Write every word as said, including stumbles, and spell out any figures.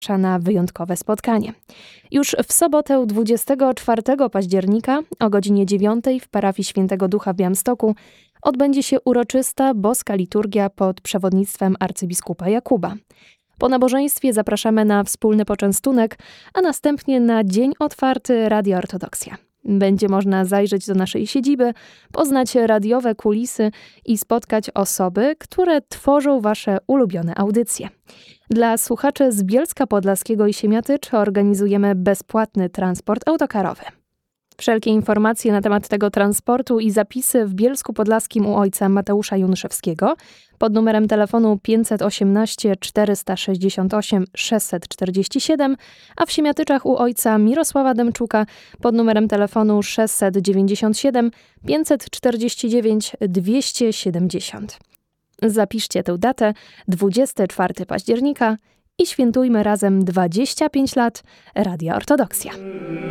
na wyjątkowe spotkanie. Już w sobotę dwudziestego czwartego października o godzinie dziewiątej w parafii Świętego Ducha w Białymstoku odbędzie się uroczysta boska liturgia pod przewodnictwem arcybiskupa Jakuba. Po nabożeństwie zapraszamy na wspólny poczęstunek, a następnie na dzień otwarty Radia Ortodoksja. Będzie można zajrzeć do naszej siedziby, poznać radiowe kulisy i spotkać osoby, które tworzą wasze ulubione audycje. Dla słuchaczy z Bielska Podlaskiego i Siemiatycz organizujemy bezpłatny transport autokarowy. Wszelkie informacje na temat tego transportu i zapisy w Bielsku Podlaskim u ojca Mateusza Junuszewskiego pod numerem telefonu pięćset osiemnaście czterysta sześćdziesiąt osiem sześćset czterdzieści siedem, a w Siemiatyczach u ojca Mirosława Demczuka pod numerem telefonu sześćset dziewięćdziesiąt siedem pięćset czterdzieści dziewięć dwieście siedemdziesiąt. Zapiszcie tę datę, dwudziestego czwartego października, i świętujmy razem dwadzieścia pięć lat Radia Ortodoksja.